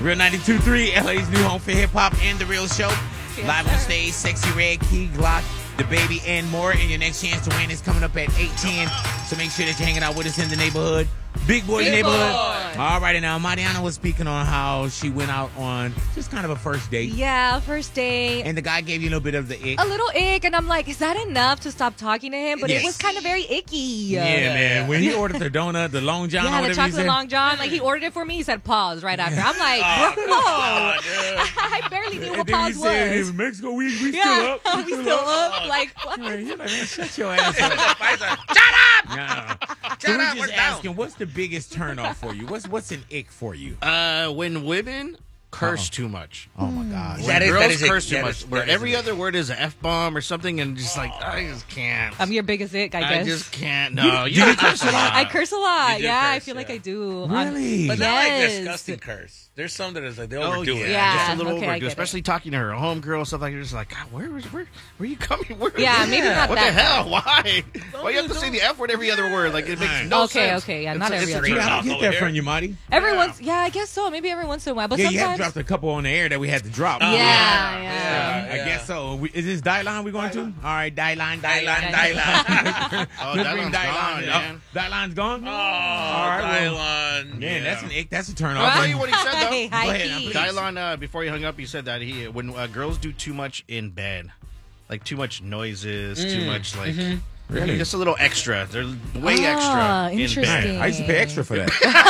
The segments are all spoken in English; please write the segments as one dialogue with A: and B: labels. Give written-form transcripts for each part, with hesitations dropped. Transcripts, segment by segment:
A: Real 92.3, LA's new home for hip-hop and The Real Show.
B: Yes,
A: Live on
B: sir.
A: stage, Sexy Red, Key Glock, The Baby, and more. And your next chance to win is coming up at 8:10. So make sure that you're hanging out with us in the neighborhood. Big Boy's
B: Big
A: neighborhood.
B: Boy.
A: All right, and now Mariana was speaking on how she went out on just kind of a first date.
B: Yeah, first date.
A: And the guy gave you a little bit of the ick.
B: A little ick, and I'm like, is that enough to stop talking to him? But
A: Yes.
B: it was kind of very icky.
A: Yeah, man. When he ordered the donut, the Long John, or
B: Yeah, the
A: whatever he
B: chocolate
A: said.
B: Long John. Like, he ordered it for me. He said pause right after. I'm like, bro, I barely knew what
A: And then
B: pause
A: he said,
B: was.
A: in Mexico, we still
B: Yeah,
A: up.
B: we still up. Like, what?
A: Right, you're like, man, shut your ass up.
C: Shut up!
A: Nah. So
C: Shut
A: we're
C: up,
A: just
C: we're down.
A: asking, what's the biggest turn off for you? What's an ick for you?
D: When women curse too much.
A: Oh my gosh.
D: When
C: That is-
D: girls
C: that is a-
D: curse too
C: that
D: much.
C: is-
D: Where
C: that is
D: every
C: an
D: other word is an F-bomb or something, and just like, I just can't.
B: I'm your biggest ick, I
D: I
B: guess.
D: just can't. No, you curse a lot.
B: I curse a lot.
C: You do
B: Yeah, I
C: curse,
B: feel like
C: yeah.
B: I do.
A: Really?
C: But not like
B: Yes.
C: disgusting curse. There's some that is like they
D: Oh,
C: overdo it.
B: Yeah.
D: just a little
B: okay, I
D: overdue,
B: get it.
D: especially talking to her homegirl, stuff like that. You're just like, God, where are you coming? Where,
B: Yeah, maybe not
D: what
B: that
D: the hell? Why? Why you have to
C: don't-
D: say the F word every other word? Like, it makes no
B: Okay,
D: sense.
B: okay, yeah, not
D: It's
B: every
D: a
B: other
D: turn
A: Yeah, I
D: off
A: don't get
C: over
A: that
C: here.
A: from you, Marty.
B: Every once, yeah, I guess so. Maybe every once in a while. But
A: Yeah, you have
B: sometimes,
A: dropped a couple on the air that we had to drop.
B: yeah.
A: I guess so. Is this Dyline we going to? All right, Dyline.
D: Oh,
A: Let's
D: that
A: bring
D: one's gone, man.
A: Dyline's gone?
C: Oh,
A: right, well,
C: Dylan.
A: Man, that's an ick. That's a turn
D: I'll
A: off.
D: tell you what he said, though.
B: Hey,
A: Go
B: high
A: ahead,
B: key.
A: please.
D: Dylon, before he hung up, he said that when girls do too much in bed, like too much noises, too much like
A: Really?
D: just a little extra. They're way
B: Ah,
D: extra in
B: interesting.
D: bed.
A: I used to pay extra for that.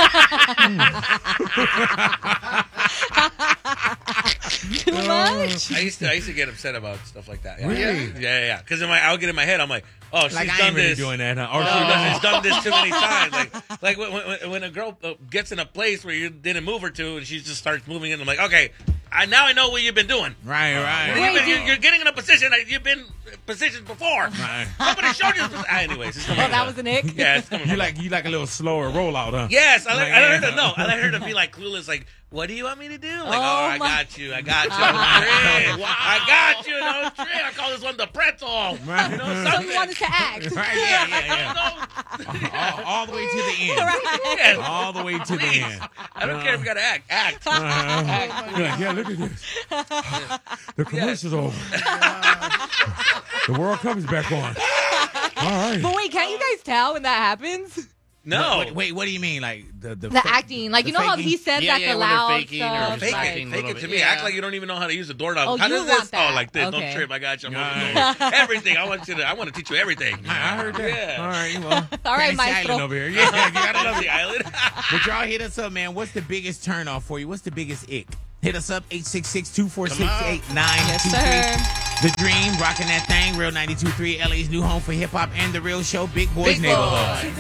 B: Too much.
C: I used to get upset about stuff like that. Yeah.
A: Really?
C: Yeah. Because I would get in my head. I'm like, oh, she's
A: Like, I
C: done
A: ain't really
C: this.
A: doing that, huh?
C: Oh,
A: Or
C: she's done this too many times. Like when a girl gets in a place where you didn't move her to, and she just starts moving in. I'm like, okay, now I know what you've been doing.
A: Right.
C: You're getting in a position that you've been positioned before.
A: Right.
C: Somebody showed you. Anyways, it's coming
B: Oh, that was an ick.
C: Yeah, it's coming
A: You
C: from-
A: like a little slower rollout, huh?
C: Yes, I
A: Like,
C: let her to know. I let her to be like clueless, like, what do you want me to do? Like, I
B: my-
C: got you. I got you. Don't trip. I got you. Don't trip. I call this one the pretzel.
A: Right.
C: You know,
B: So
C: something.
B: you wanted to act.
A: Right, yeah. All the way to the end.
C: Yes.
A: All the way to the
C: Please.
A: end.
C: I don't care if you got to act. Act.
A: You're like, yeah, look at this. The commercial's over. The World Cup is back on. All right.
B: But wait, can't you guys tell when that happens?
C: No.
A: Wait, what do you mean? Like the
B: The
A: fake-
B: acting. Like,
A: the
B: you know how
A: faking?
B: he said
D: Yeah,
B: that
D: yeah,
B: the
D: when they're
B: loud
D: faking or
B: stuff?
D: just
C: Fake
B: like,
D: acting.
C: it. Fake
D: little
C: it to
D: bit,
C: me.
D: yeah.
C: Act like you don't even know how to use the doorknob.
B: Oh,
C: How
B: you
C: does this?
B: want that.
C: Oh, like this.
B: Okay.
C: Don't trip. I got you.
A: Right.
C: Everything. I want to teach you everything.
A: I heard that.
C: Yeah.
A: All right, well,
B: All right,
A: Fantasy
B: maestro.
A: Island over here. Yeah, you gotta
C: I
A: love
C: love
A: it.
C: the island.
A: But y'all hit us up, man. What's the biggest turn off for you? What's the biggest ick? Hit us up, 866-246-8923.
B: Yes, sir.
A: The Dream, rocking that thing. Real 92.3, LA's new home for hip-hop and The Real Show. Big Boys
C: Big
A: Neighborhood.
C: Boy.